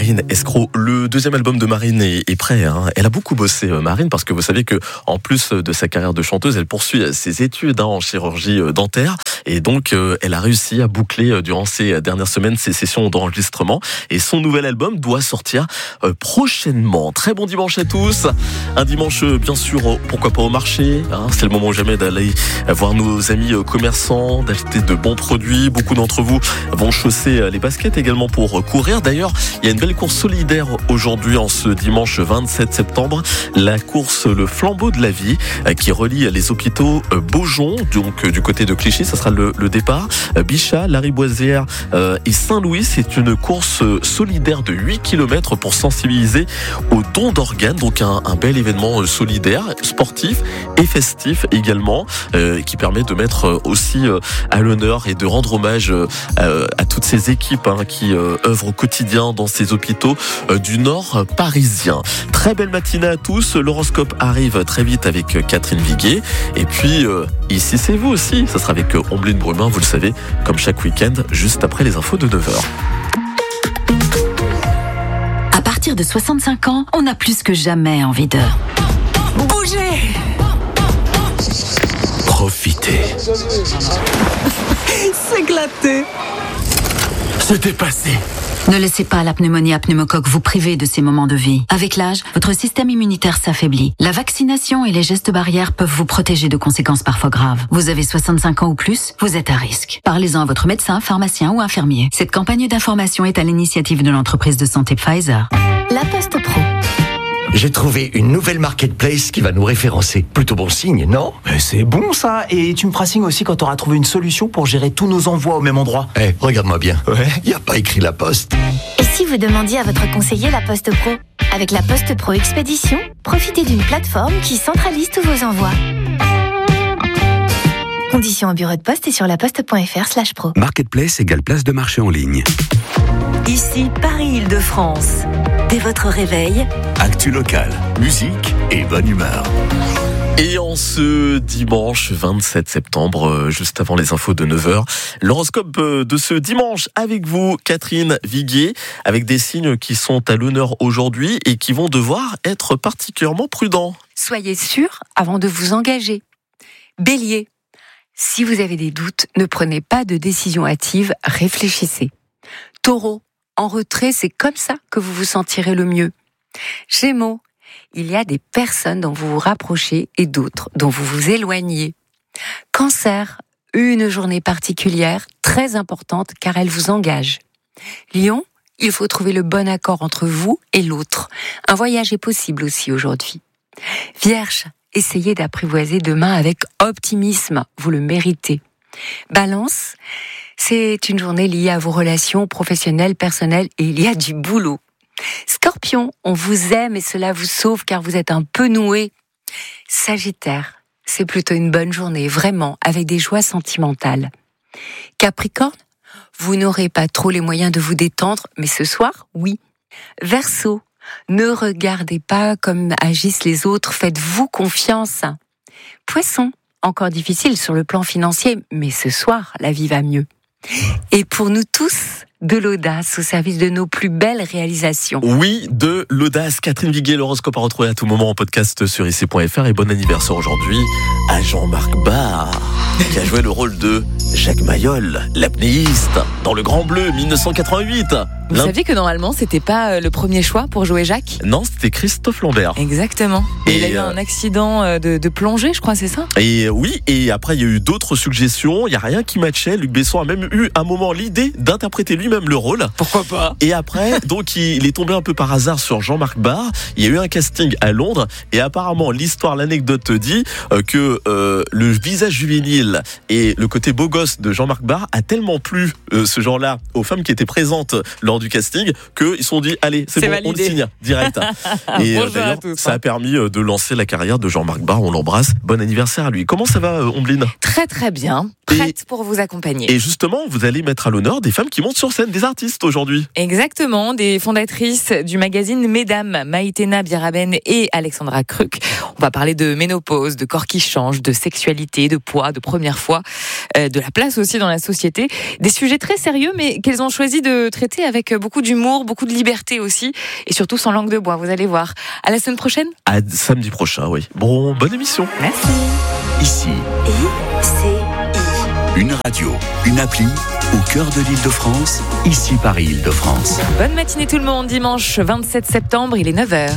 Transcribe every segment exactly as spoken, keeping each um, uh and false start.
Marine Escroc. Le deuxième album de Marine est, est prêt. Hein. Elle a beaucoup bossé, Marine, parce que vous savez que en plus de sa carrière de chanteuse, elle poursuit ses études hein, en chirurgie dentaire. Et donc, euh, elle a réussi à boucler euh, durant ces dernières semaines ses sessions d'enregistrement. Et son nouvel album doit sortir euh, prochainement. Très bon dimanche à tous. Un dimanche, euh, bien sûr, euh, pourquoi pas au marché. Hein. C'est le moment jamais d'aller voir nos amis euh, commerçants, d'acheter de bons produits. Beaucoup d'entre vous vont chausser euh, les baskets également pour euh, courir. D'ailleurs, il y a une belle course solidaire aujourd'hui, en ce dimanche vingt-sept septembre. La course Le Flambeau de la Vie, euh, qui relie les hôpitaux euh, Beaujon, donc euh, du côté de Clichy. Ça sera le, le départ. Euh, Bichat, Lariboisière euh, et Saint-Louis. C'est une course solidaire de huit kilomètres pour sensibiliser aux dons d'organes. Donc un, un bel événement solidaire, sportif et festif également, euh, qui permet de mettre aussi euh, à l'honneur et de rendre hommage euh, à toutes ces équipes hein, qui euh, œuvrent au quotidien dans ces hôpitaux euh, du Nord parisien. Très belle matinée à tous. L'horoscope arrive très vite avec Catherine Viguier. Et puis euh, ici c'est vous aussi. Ça sera avec Ombline Brumin, vous le savez, comme chaque week-end, juste après les infos de neuf heures. À partir de soixante-cinq ans, on a plus que jamais envie de bouger, profiter, s'éclater, se dépasser. Ne laissez pas la pneumonie à pneumocoque vous priver de ces moments de vie. Avec l'âge, votre système immunitaire s'affaiblit. La vaccination et les gestes barrières peuvent vous protéger de conséquences parfois graves. Vous avez soixante-cinq ans ou plus, vous êtes à risque. Parlez-en à votre médecin, pharmacien ou infirmier. Cette campagne d'information est à l'initiative de l'entreprise de santé Pfizer. La Poste Pro. J'ai trouvé une nouvelle marketplace qui va nous référencer. Plutôt bon signe, non ? Mais c'est bon ça. Et tu me feras signe aussi quand tu auras trouvé une solution pour gérer tous nos envois au même endroit. Eh, hey, regarde-moi bien. Ouais. Y a pas écrit La Poste. Et si vous demandiez à votre conseiller La Poste Pro ? Avec La Poste Pro Expédition, profitez d'une plateforme qui centralise tous vos envois. Conditions au bureau de poste et sur laposte.fr slash pro. Marketplace égale place de marché en ligne. Ici Paris-Île-de-France. Dès votre réveil, actu locale, musique et bonne humeur. Et en ce dimanche vingt-sept septembre, juste avant les infos de neuf heures, l'horoscope de ce dimanche avec vous, Catherine Viguier, avec des signes qui sont à l'honneur aujourd'hui et qui vont devoir être particulièrement prudents. Soyez sûr avant de vous engager. Bélier, si vous avez des doutes, ne prenez pas de décision hâtive, réfléchissez. Taureau, en retrait, c'est comme ça que vous vous sentirez le mieux. Gémeaux, il y a des personnes dont vous vous rapprochez et d'autres dont vous vous éloignez. Cancer, une journée particulière, très importante car elle vous engage. Lion, il faut trouver le bon accord entre vous et l'autre. Un voyage est possible aussi aujourd'hui. Vierge, essayez d'apprivoiser demain avec optimisme, vous le méritez. Balance, c'est une journée liée à vos relations professionnelles, personnelles et il y a du boulot. Scorpion, on vous aime et cela vous sauve car vous êtes un peu noué. Sagittaire, c'est plutôt une bonne journée, vraiment, avec des joies sentimentales. Capricorne, vous n'aurez pas trop les moyens de vous détendre, mais ce soir, oui. Verseau, ne regardez pas comme agissent les autres, faites-vous confiance. Poisson, encore difficile sur le plan financier, mais ce soir, la vie va mieux. Et pour nous tous, de l'audace au service de nos plus belles réalisations. Oui, de l'audace. Catherine Viguier, l'horoscope à retrouver à tout moment en podcast sur ici point f r. Et bon anniversaire aujourd'hui à Jean-Marc Barr, qui a joué le rôle de Jacques Mayol, l'apnéiste, dans Le Grand Bleu, dix-neuf cent quatre-vingt-huit. Vous L'un... saviez que normalement, c'était pas le premier choix pour jouer Jacques ? Non, c'était Christophe Lambert. Exactement. Et il a eu euh... un accident de, de plongée, je crois, c'est ça ? Et oui, et après, il y a eu d'autres suggestions. Il n'y a rien qui matchait. Luc Besson a même eu un moment l'idée d'interpréter lui-même le rôle. Pourquoi pas ? Et après, donc, il est tombé un peu par hasard sur Jean-Marc Barr. Il y a eu un casting à Londres. Et apparemment, l'histoire, l'anecdote dit euh, que euh, le visage juvénile et le côté beau gosse de Jean-Marc Barr a tellement plu euh, ce genre-là aux femmes qui étaient présentes lors du casting qu'ils se sont dit allez c'est, c'est bon validé. On le signe direct. Et euh, d'ailleurs tous, ça hein. a permis euh, de lancer la carrière de Jean-Marc Barr. On l'embrasse. Bon anniversaire à lui. Comment ça va, euh, Ombline ? Très très bien. Prête et, pour vous accompagner. Et justement, vous allez mettre à l'honneur des femmes qui montent sur scène, des artistes aujourd'hui. Exactement, des fondatrices du magazine Mesdames, Maïtena Biraben et Alexandra Kruk. On va parler de ménopause, de corps qui changent, de sexualité, de poids, de première fois, euh, de la place aussi dans la société. Des sujets très sérieux, mais qu'elles ont choisi de traiter avec avec beaucoup d'humour, beaucoup de liberté aussi, et surtout sans langue de bois, vous allez voir. À la semaine prochaine. À samedi prochain, oui. Bon, bonne émission. Merci. Ici, I C I. une radio, une appli au cœur de l'Île-de-France. Ici Paris Île-de-France. Bonne matinée tout le monde, dimanche vingt-sept septembre, il est neuf heures.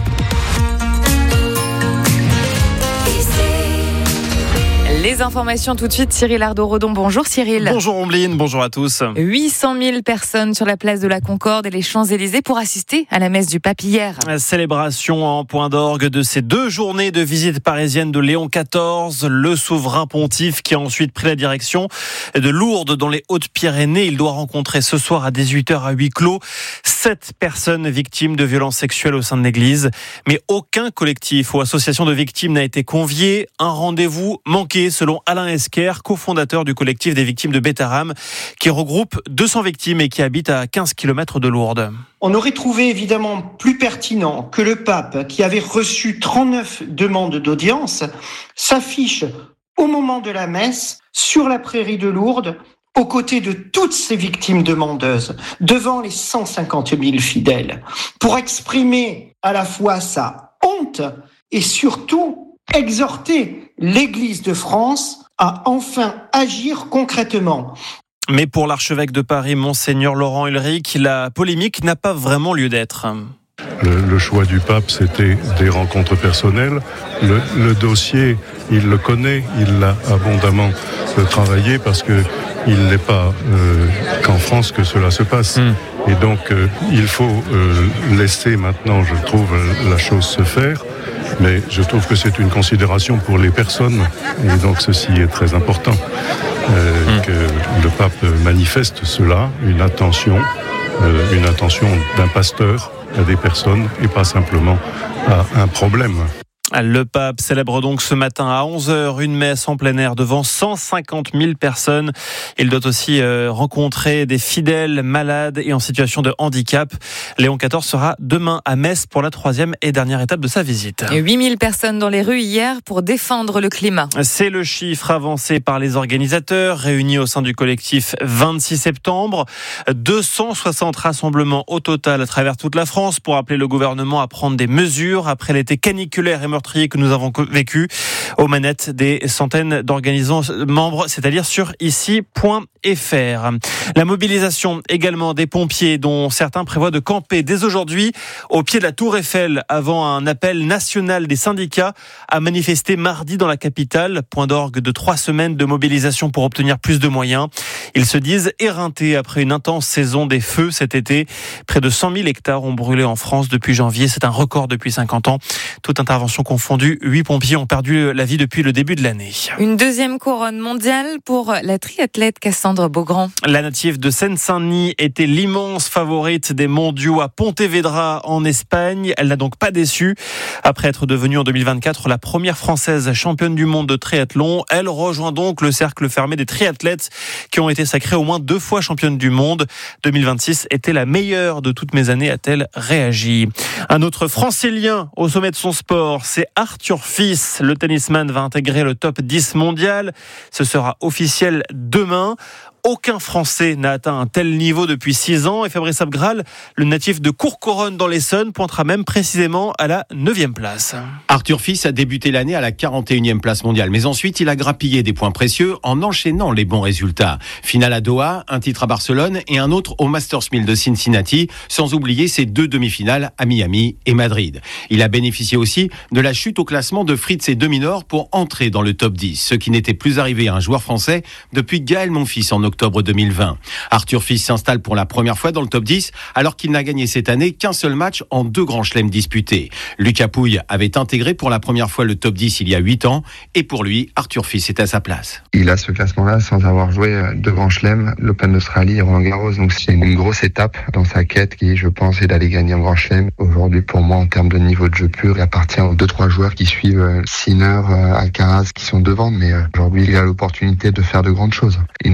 Les informations tout de suite, Cyril Ardo-Redon. Bonjour Cyril. Bonjour Ombline, bonjour à tous. huit cent mille personnes sur la place de la Concorde et les Champs-Élysées pour assister à la messe du pape hier. Célébration en point d'orgue de ces deux journées de visite parisienne de Léon quatorze, le souverain pontife qui a ensuite pris la direction de Lourdes dans les Hautes-Pyrénées. Il doit rencontrer ce soir à dix-huit heures à huis clos sept personnes victimes de violences sexuelles au sein de l'église. Mais aucun collectif ou association de victimes n'a été convié. Un rendez-vous manqué selon Alain Esquer, cofondateur du collectif des victimes de Bétharram, qui regroupe deux cents victimes et qui habite à quinze kilomètres de Lourdes. On aurait trouvé évidemment plus pertinent que le pape, qui avait reçu trente-neuf demandes d'audience, s'affiche au moment de la messe sur la prairie de Lourdes, aux côtés de toutes ces victimes demandeuses, devant les cent cinquante mille fidèles, pour exprimer à la fois sa honte et surtout exhorter l'Église de France à enfin agir concrètement. Mais pour l'archevêque de Paris, Monseigneur Laurent Ulrich, la polémique n'a pas vraiment lieu d'être. Le, le choix du pape, c'était des rencontres personnelles. Le, le dossier, il le connaît, il l'a abondamment travaillé parce que il n'est pas euh, qu'en France que cela se passe. Mmh. Et donc, euh, il faut euh, laisser maintenant, je trouve, la chose se faire. Mais je trouve que c'est une considération pour les personnes. Et donc, ceci est très important. Euh, mmh. Que le pape manifeste cela, une attention, euh, une attention d'un pasteur à des personnes et pas simplement à un problème. Le pape célèbre donc ce matin à onze heures une messe en plein air devant cent cinquante mille personnes. Il doit aussi euh, rencontrer des fidèles malades et en situation de handicap. Léon quatorze sera demain à Metz pour la troisième et dernière étape de sa visite. Et huit mille personnes dans les rues hier pour défendre le climat. C'est le chiffre avancé par les organisateurs réunis au sein du collectif vingt-six septembre. deux cent soixante rassemblements au total à travers toute la France pour appeler le gouvernement à prendre des mesures après l'été caniculaire et meurtrier que nous avons vécu, aux manettes des centaines d'organisants membres, c'est-à-dire sur ici point f r. La mobilisation également des pompiers dont certains prévoient de camper dès aujourd'hui au pied de la Tour Eiffel avant un appel national des syndicats à manifester mardi dans la capitale, point d'orgue de trois semaines de mobilisation pour obtenir plus de moyens. Ils se disent éreintés après une intense saison des feux cet été. Près de cent mille hectares ont brûlé en France depuis janvier, c'est un record depuis cinquante ans. Toute intervention confondue, huit pompiers ont perdu la vie depuis le début de l'année. Une deuxième couronne mondiale pour la triathlète Cassandre Beaugrand. La native de Seine-Saint-Denis était l'immense favorite des mondiaux à Pontevedra en Espagne. Elle n'a donc pas déçu. Après être devenue en deux mille vingt-quatre la première française championne du monde de triathlon, elle rejoint donc le cercle fermé des triathlètes qui ont été sacrées au moins deux fois championnes du monde. deux mille vingt-six était la meilleure de toutes mes années, a-t-elle réagi. Un autre francilien au sommet de son sport, c'est Arthur Fils. Le tennisman va intégrer le top dix mondial. Ce sera officiel demain. Aucun Français n'a atteint un tel niveau depuis six ans et Fabrice Abgral, le natif de Courcouronnes dans l'Essonne, pointera même précisément à la neuvième place. Arthur Fils a débuté l'année à la quarante et unième place mondiale, mais ensuite il a grappillé des points précieux en enchaînant les bons résultats. Finale à Doha, un titre à Barcelone et un autre au Masters mille de Cincinnati, sans oublier ses deux demi-finales à Miami et Madrid. Il a bénéficié aussi de la chute au classement de Fritz et Dominor pour entrer dans le top dix, ce qui n'était plus arrivé à un joueur français depuis Gaël Monfils en octobre deux mille vingt. Arthur Fils s'installe pour la première fois dans le top dix alors qu'il n'a gagné cette année qu'un seul match en deux grands chelems disputés. Lucas Pouille avait intégré pour la première fois le top dix il y a huit ans et pour lui, Arthur Fils est à sa place. Il a ce classement-là sans avoir joué deux grands chelems, l'Open d'Australie et Roland Garros, donc c'est une grosse étape dans sa quête qui, je pense, est d'aller gagner un grand chelem. Aujourd'hui, pour moi, en termes de niveau de jeu pur, il appartient aux deux trois joueurs qui suivent Sinner, Alcaraz, qui sont devant, mais aujourd'hui, il a l'opportunité de faire de grandes choses. Il ne va pas s'arrêter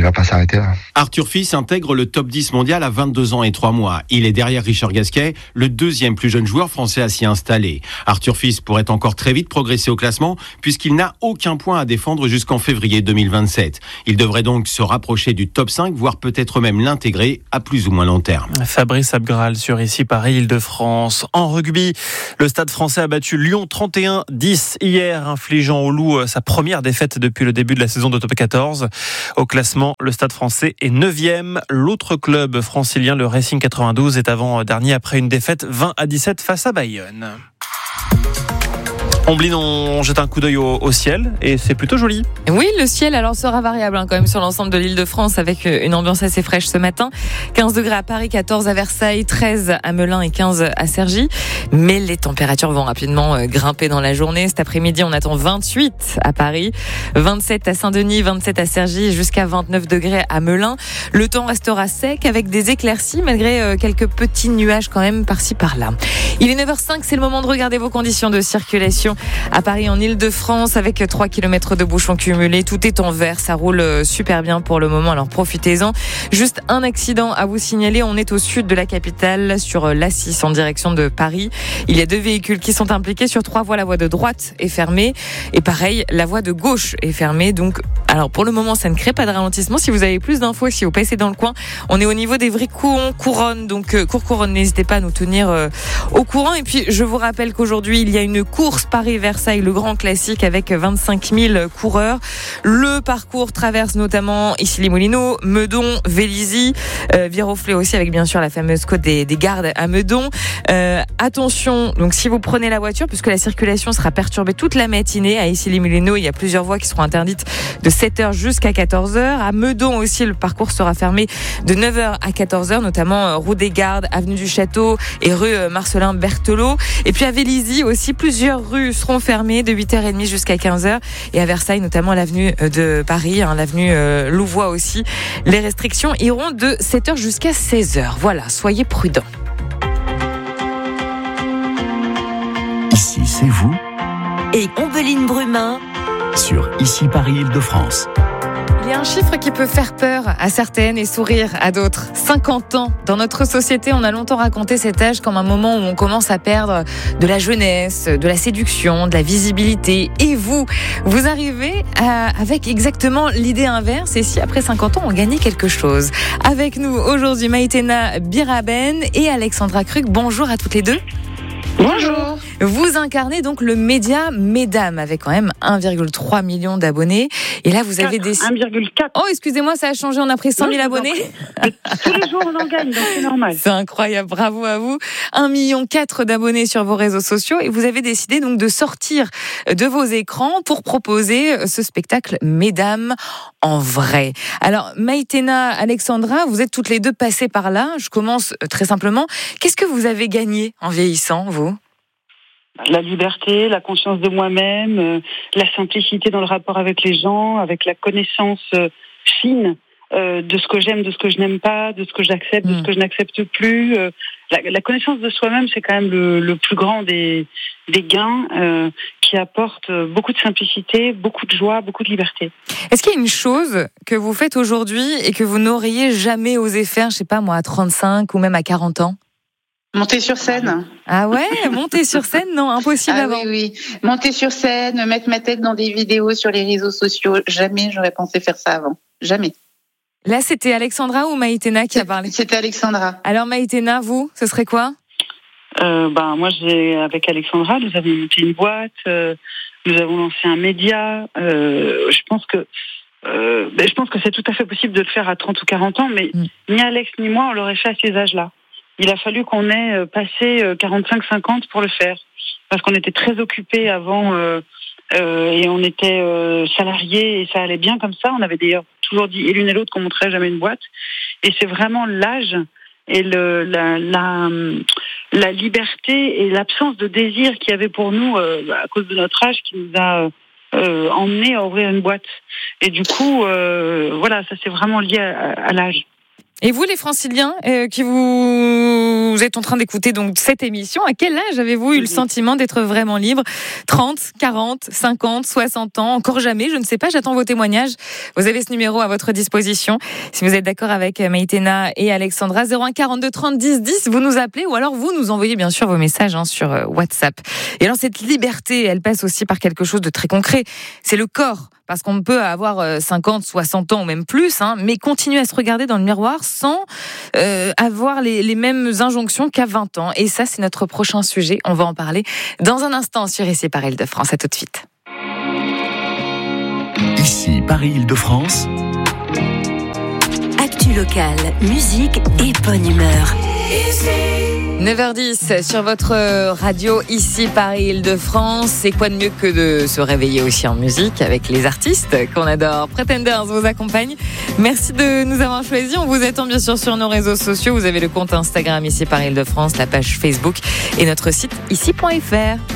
s'arrêter là. Arthur Fils intègre le top dix mondial à vingt-deux ans et trois mois. Il est derrière Richard Gasquet, le deuxième plus jeune joueur français à s'y installer. Arthur Fils pourrait encore très vite progresser au classement puisqu'il n'a aucun point à défendre jusqu'en février deux mille vingt-sept. Il devrait donc se rapprocher du top cinq, voire peut-être même l'intégrer à plus ou moins long terme. Fabrice Abgral sur Ici Paris, Île-de-France. En rugby, le Stade français a battu Lyon trente et un à dix hier, infligeant aux Loups sa première défaite depuis le début de la saison de top quatorze. Au classement, le Stade français est neuvième. L'autre club francilien, le Racing quatre-vingt-douze, est avant-dernier après une défaite vingt à dix-sept face à Bayonne. Omblin, on jette un coup d'œil au, au ciel et c'est plutôt joli. Oui, le ciel alors sera variable hein, quand même sur l'ensemble de l'Île-de-France avec une ambiance assez fraîche ce matin. quinze degrés à Paris, quatorze à Versailles, treize à Melun et quinze à Cergy. Mais les températures vont rapidement grimper dans la journée. Cet après-midi, on attend vingt-huit à Paris, vingt-sept à Saint-Denis, vingt-sept à Cergy et jusqu'à vingt-neuf degrés à Melun. Le temps restera sec avec des éclaircies malgré quelques petits nuages quand même par-ci par-là. Il est neuf heures cinq, c'est le moment de regarder vos conditions de circulation à Paris en Île-de-France avec trois kilomètres de bouchons cumulés. Tout est en vert, ça roule super bien pour le moment, alors profitez-en. Juste un accident à vous signaler, on est au sud de la capitale sur l'A six en direction de Paris. Il y a deux véhicules qui sont impliqués sur trois voies, la voie de droite est fermée et pareil, la voie de gauche est fermée. Donc, alors pour le moment, ça ne crée pas de ralentissement. Si vous avez plus d'infos, si vous passez dans le coin, on est au niveau des Vricourt-Couronne, donc euh, Cour-Couronne, n'hésitez pas à nous tenir euh, au courant. Et puis, je vous rappelle qu'aujourd'hui, il y a une course Paris-Versailles, le grand classique avec vingt-cinq mille coureurs. Le parcours traverse notamment Issy-les-Moulineaux, Meudon, Vélizy, euh, Viroflay aussi avec bien sûr la fameuse côte des, des Gardes à Meudon. Euh, attention, donc si vous prenez la voiture, puisque la circulation sera perturbée toute la matinée à Issy-les-Moulineaux, il y a plusieurs voies qui seront interdites de sept heures jusqu'à quatorze heures. À Meudon aussi, le parcours sera fermé de neuf heures à quatorze heures, notamment euh, route des Gardes, avenue du Château et rue euh, Marcelin Berthelot. Et puis à Vélizy aussi, plusieurs rues seront fermées de huit heures trente jusqu'à quinze heures. Et à Versailles, notamment l'avenue de Paris, hein, l'avenue euh, Louvois aussi. Les restrictions iront de sept heures jusqu'à seize heures. Voilà, soyez prudents. Ici, c'est vous. Et Ombeline Brumin Sur Ici Paris Île-de-France. Il y a un chiffre qui peut faire peur à certaines et sourire à d'autres. cinquante ans. Dans notre société, on a longtemps raconté cet âge comme un moment où on commence à perdre de la jeunesse, de la séduction, de la visibilité. Et vous, vous arrivez à, avec exactement l'idée inverse. Et si après cinquante ans, on gagnait quelque chose? Avec nous aujourd'hui, Maïtena Biraben et Alexandra Krug. Bonjour à toutes les deux. Bonjour. Vous incarnez donc le média Mesdames avec quand même un virgule trois million d'abonnés. Et là, vous avez des... un virgule quatre. Oh, excusez-moi, ça a changé, on a pris cent mille non, abonnés. Tous les jours, on en gagne, donc c'est normal. C'est incroyable, bravo à vous. un virgule quatre million d'abonnés sur vos réseaux sociaux. Et vous avez décidé donc de sortir de vos écrans pour proposer ce spectacle Mesdames en vrai. Alors, Maïtena, Alexandra, vous êtes toutes les deux passées par là. Je commence très simplement. Qu'est-ce que vous avez gagné en vieillissant, vous ? La liberté, la conscience de moi-même, euh, la simplicité dans le rapport avec les gens, avec la connaissance euh, fine euh, de ce que j'aime, de ce que je n'aime pas, de ce que j'accepte, mmh. de ce que je n'accepte plus. Euh, la, la connaissance de soi-même, c'est quand même le, le plus grand des, des gains euh, qui apporte beaucoup de simplicité, beaucoup de joie, beaucoup de liberté. Est-ce qu'il y a une chose que vous faites aujourd'hui et que vous n'auriez jamais osé faire, je sais pas moi, à trente-cinq ou même à quarante ans ? Monter sur scène. Ah ouais, monter sur scène, non, impossible ah avant. Oui, oui, monter sur scène, mettre ma tête dans des vidéos sur les réseaux sociaux, jamais j'aurais pensé faire ça avant, jamais. Là, c'était Alexandra ou Maïtena qui a parlé ? C'était Alexandra. Alors Maïtena, vous, ce serait quoi ? euh, ben, Moi, j'ai, avec Alexandra, nous avons monté une boîte, euh, nous avons lancé un média. Euh, je pense que euh, ben, je pense que c'est tout à fait possible de le faire à trente ou quarante ans, mais mm. ni Alex ni moi, on l'aurait fait à ces âges-là. Il a fallu qu'on ait passé quarante-cinq cinquante pour le faire. Parce qu'on était très occupés avant euh, euh, et on était euh, salariés et ça allait bien comme ça. On avait d'ailleurs toujours dit, et l'une et l'autre, qu'on ne montrerait jamais une boîte. Et c'est vraiment l'âge et le, la, la, la liberté et l'absence de désir qu'il y avait pour nous euh, à cause de notre âge qui nous a euh, emmenés à ouvrir une boîte. Et du coup, euh, voilà, ça c'est vraiment lié à, à l'âge. Et vous, les Franciliens, euh, qui vous vous êtes en train d'écouter donc cette émission, à quel âge avez-vous eu le sentiment d'être vraiment libre? trente, quarante, cinquante, soixante ans, encore jamais, je ne sais pas, j'attends vos témoignages. Vous avez ce numéro à votre disposition. Si vous êtes d'accord avec Maïtena et Alexandra, zéro un quarante-deux trente dix dix, vous nous appelez ou alors vous nous envoyez bien sûr vos messages hein, sur WhatsApp. Et alors cette liberté, elle passe aussi par quelque chose de très concret, c'est le corps. Parce qu'on peut avoir cinquante, soixante ans ou même plus, hein, mais continuer à se regarder dans le miroir sans euh, avoir les, les mêmes injonctions qu'à vingt ans. Et ça, c'est notre prochain sujet. On va en parler dans un instant sur Ici Paris Île-de-France. À tout de suite. Ici Paris Île-de-France. Actu locale, musique et bonne humeur. neuf heures dix sur votre radio Ici Paris Île-de-France. C'est quoi de mieux que de se réveiller aussi en musique avec les artistes qu'on adore. Pretenders vous accompagne. Merci de nous avoir choisis. On vous attend bien sûr sur nos réseaux sociaux. Vous avez le compte Instagram Ici Paris Île-de-France, la page Facebook et notre site ici point f r.